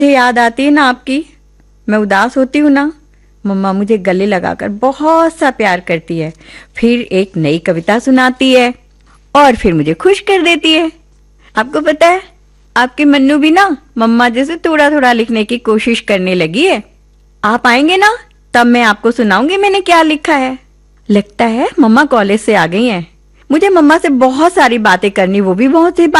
मुझे याद आती है ना आपकी, मैं उदास होती हूँ ना, मम्मा मुझे गले लगाकर बहुत सा प्यार करती है, फिर एक नई कविता सुनाती है और फिर मुझे खुश कर देती है। आपको पता है, आपकी मन्नू भी ना मम्मा जैसे थोड़ा थोड़ा लिखने की कोशिश करने लगी है। आप आएंगे ना, तब मैं आपको सुनाऊंगी मैंने क्या लिखा है। लगता है मम्मा कॉलेज से आ गई हैं। मुझे मम्मा से बहुत सारी बातें करनी, वो भी बहुत सी